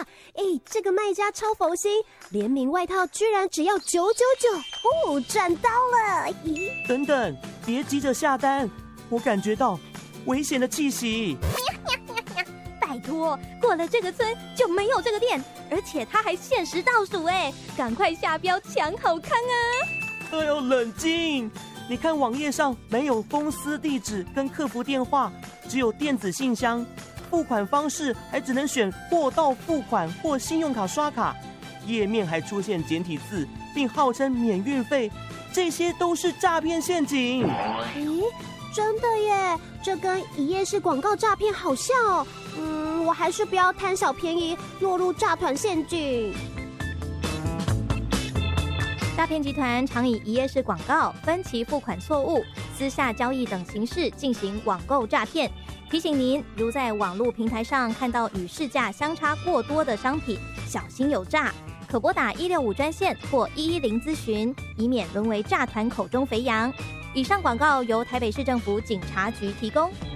这个卖家超佛心，联名外套居然只要999哦，赚到了！咦， 等等，别急着下单，我感觉到危险的气息。 拜托，过了这个村就没有这个店，而且它还限时倒数赶快下标抢好康啊！ 哎呦，冷静！你看网页上没有公司地址跟客服电话，只有电子信箱，付款方式还只能选货到付款或信用卡刷卡，页面还出现简体字，并号称免运费，这些都是诈骗陷阱。 咦，真的耶，这跟一页式广告诈骗好像哦。我还是不要贪小便宜，落入诈团陷阱。 诈骗集团常以一页式广告、分期付款错误、私下交易等形式进行网购诈骗。提醒您，如在网络平台上看到与市价相差过多的商品，小心有诈，可拨打165专线或110咨询，以免沦为诈团口中肥羊。以上广告由台北市政府警察局提供。